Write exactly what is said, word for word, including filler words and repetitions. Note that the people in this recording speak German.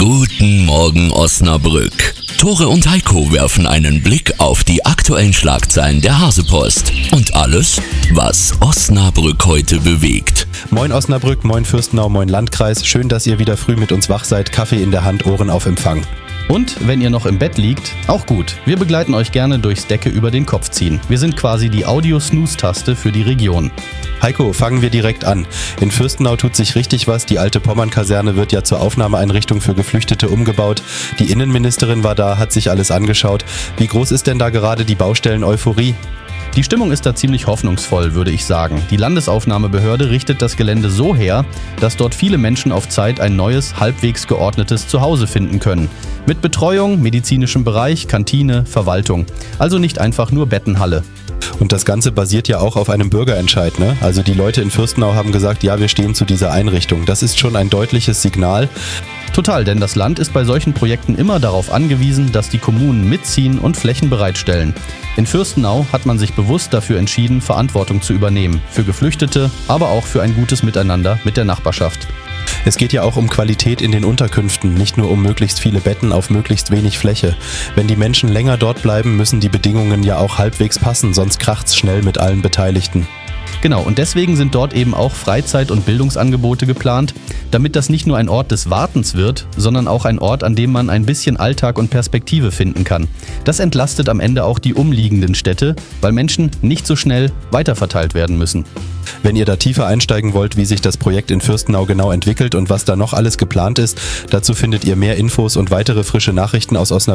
Guten Morgen Osnabrück. Tore und Heiko werfen einen Blick auf die aktuellen Schlagzeilen der Hasepost und alles, was Osnabrück heute bewegt. Moin Osnabrück, moin Fürstenau, moin Landkreis. Schön, dass ihr wieder früh mit uns wach seid. Kaffee in der Hand, Ohren auf Empfang. Und wenn ihr noch im Bett liegt, auch gut. Wir begleiten euch gerne durchs Decke über den Kopf ziehen. Wir sind quasi die Audio-Snooze-Taste für die Region. Heiko, fangen wir direkt an. In Fürstenau tut sich richtig was. Die alte Pommern-Kaserne wird ja zur Aufnahmeeinrichtung für Geflüchtete umgebaut. Die Innenministerin war da, hat sich alles angeschaut. Wie groß ist denn da gerade die Baustellen-Euphorie? Die Stimmung ist da ziemlich hoffnungsvoll, würde ich sagen. Die Landesaufnahmebehörde richtet das Gelände so her, dass dort viele Menschen auf Zeit ein neues, halbwegs geordnetes Zuhause finden können. Mit Betreuung, medizinischem Bereich, Kantine, Verwaltung. Also nicht einfach nur Bettenhalle. Und das Ganze basiert ja auch auf einem Bürgerentscheid, ne? Also die Leute in Fürstenau haben gesagt, ja, wir stehen zu dieser Einrichtung. Das ist schon ein deutliches Signal. Total, denn das Land ist bei solchen Projekten immer darauf angewiesen, dass die Kommunen mitziehen und Flächen bereitstellen. In Fürstenau hat man sich bewusst dafür entschieden, Verantwortung zu übernehmen. Für Geflüchtete, aber auch für ein gutes Miteinander mit der Nachbarschaft. Es geht ja auch um Qualität in den Unterkünften, nicht nur um möglichst viele Betten auf möglichst wenig Fläche. Wenn die Menschen länger dort bleiben, müssen die Bedingungen ja auch halbwegs passen, sonst kracht's schnell mit allen Beteiligten. Genau, und deswegen sind dort eben auch Freizeit- und Bildungsangebote geplant, damit das nicht nur ein Ort des Wartens wird, sondern auch ein Ort, an dem man ein bisschen Alltag und Perspektive finden kann. Das entlastet am Ende auch die umliegenden Städte, weil Menschen nicht so schnell weiterverteilt werden müssen. Wenn ihr da tiefer einsteigen wollt, wie sich das Projekt in Fürstenau genau entwickelt und was da noch alles geplant ist, dazu findet ihr mehr Infos und weitere frische Nachrichten aus Osnabrück